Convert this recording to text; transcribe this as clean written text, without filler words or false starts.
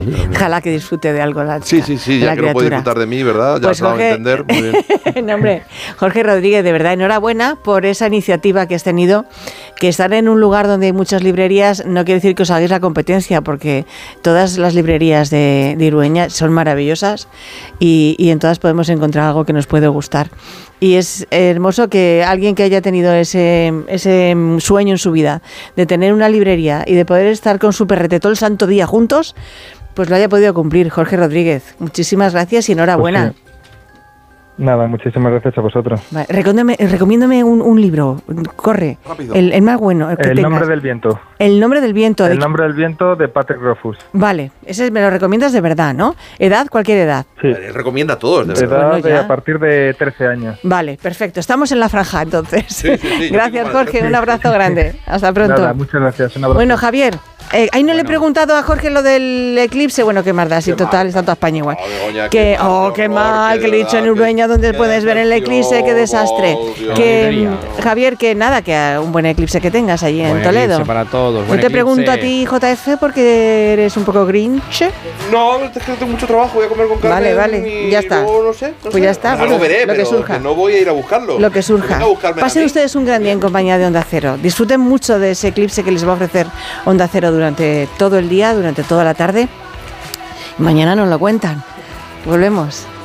Ojalá que disfrute de algo la Sí, ya que no puede disfrutar de mí, ¿verdad? Ya pues se lo va a entender. Muy bien. No, hombre, Jorge Rodríguez, de verdad, enhorabuena por esa iniciativa que has tenido, que estar en un lugar donde hay muchas librerías no quiere decir que os hagáis la competencia, porque todas las librerías de Irueña son maravillosas y en todas podemos encontrar algo que nos puede gustar. Y es hermoso que alguien que haya tenido ese sueño en su vida de tener una librería y de poder estar con su perrete todo el santo día juntos, pues lo haya podido cumplir. Jorge Rodríguez, muchísimas gracias y enhorabuena. Pues sí. Nada, muchísimas gracias a vosotros. Vale, recomiéndame un libro, corre, el más bueno que El tengas. nombre del viento. El nombre del viento. El nombre del viento de Patrick Rothfuss. Vale, ese me lo recomiendas de verdad, ¿no? ¿Edad? Cualquier edad. Sí. Él recomienda a todos, de edad verdad. de a partir de 13 años. Vale, perfecto. Estamos en la franja, entonces. Sí, Gracias, Jorge. Un abrazo grande. Hasta pronto. Nada, muchas gracias. Un abrazo. Bueno, Javier, ahí no le he preguntado a Jorge lo del eclipse. Bueno, qué más da, si total está toda España igual. Qué mal, que le he dicho en Urueña donde puedes ver el eclipse, qué desastre. Javier, que nada, que un buen eclipse que tengas allí en Toledo. Para todos. Yo te pregunto a ti, JF, porque eres un poco grinch. No, es que tengo mucho trabajo, voy a comer con carne. Vale, ya está. No sé. Pues ya está. Algo veré, lo que pero surja. que no voy a ir a buscarlo. Lo que surja. Pasen ustedes un gran día en compañía de Onda Cero. Disfruten mucho de ese eclipse que les va a ofrecer Onda Cero durante todo el día, durante toda la tarde. Y mañana nos lo cuentan. Volvemos.